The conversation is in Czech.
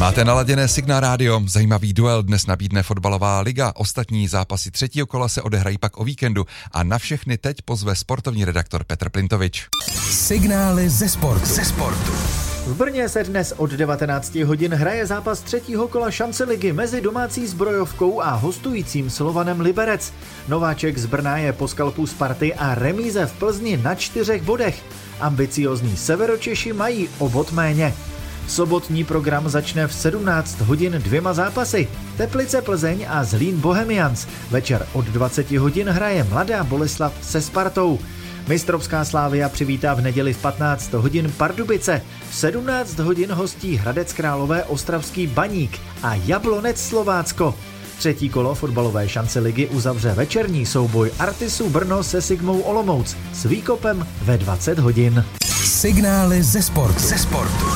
Máte naladěné Signál rádio, zajímavý duel dnes nabídne fotbalová liga, ostatní zápasy třetího kola se odehrají pak o víkendu a na všechny teď pozve sportovní redaktor Petr Plintovič. Signály ze sportu. V Brně se dnes od 19 hodin hraje zápas třetího kola šance ligy mezi domácí Zbrojovkou a hostujícím Slovanem Liberec. Nováček z Brna je po skalpu Sparty a remíze v Plzni na 4 bodech. Ambiciózní Severočeši mají o bod méně. Sobotní program začne v 17 hodin 2 zápasy. Teplice Plzeň a Zlín Bohemians. Večer od 20 hodin hraje Mladá Boleslav se Spartou. Mistrovská Slavia přivítá v neděli v 15 hodin Pardubice. V 17 hodin hostí Hradec Králové ostravský Baník a Jablonec Slovácko. Třetí kolo fotbalové šance ligy uzavře večerní souboj Artisu Brno se Sigmou Olomouc s výkopem ve 20 hodin. Signály ze sportu.